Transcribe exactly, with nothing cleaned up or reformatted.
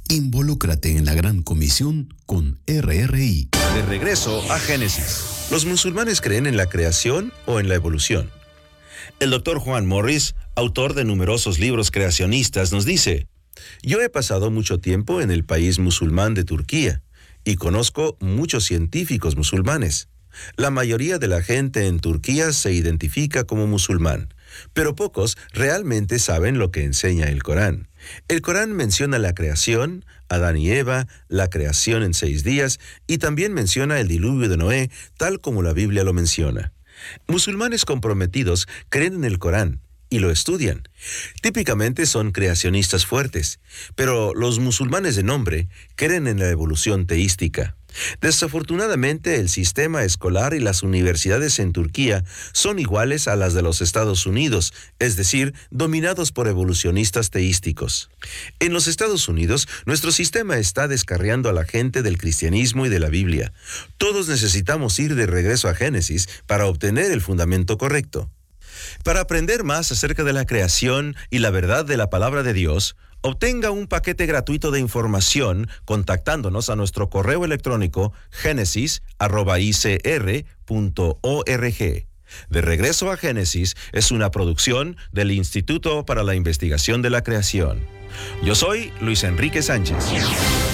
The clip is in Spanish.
Involúcrate en la gran comisión con R R I. De regreso a Génesis. ¿Los musulmanes creen en la creación o en la evolución? El doctor Juan Morris, autor de numerosos libros creacionistas, nos dice: yo he pasado mucho tiempo en el país musulmán de Turquía y conozco muchos científicos musulmanes. La mayoría de la gente en Turquía se identifica como musulmán, pero pocos realmente saben lo que enseña el Corán. El Corán menciona la creación, Adán y Eva, la creación en seis días, y también menciona el diluvio de Noé, tal como la Biblia lo menciona. Musulmanes comprometidos creen en el Corán y lo estudian. Típicamente son creacionistas fuertes, pero los musulmanes de nombre creen en la evolución teística. Desafortunadamente, el sistema escolar y las universidades en Turquía son iguales a las de los Estados Unidos, es decir, dominados por evolucionistas teísticos. En los Estados Unidos, nuestro sistema está descarriando a la gente del cristianismo y de la Biblia. Todos necesitamos ir de regreso a Génesis para obtener el fundamento correcto. Para aprender más acerca de la creación y la verdad de la palabra de Dios, obtenga un paquete gratuito de información contactándonos a nuestro correo electrónico génesis arroba i c r punto org. De regreso a Génesis es una producción del Instituto para la Investigación de la Creación. Yo soy Luis Enrique Sánchez.